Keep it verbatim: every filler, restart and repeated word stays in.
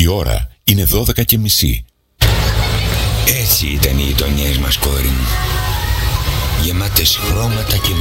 Η ώρα είναι δώδεκα και μισή. Έτσι ήταν οι γειτονιές μας, κόρη μου. Γεμάτες χρώματα και